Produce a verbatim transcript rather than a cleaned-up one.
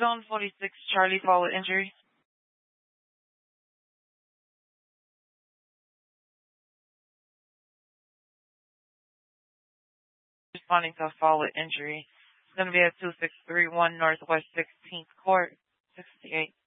Zone forty-six, Charlie, fall with injury. Responding to a fall with injury. It's going to be at two six three one Northwest sixteenth Court, sixty-eight.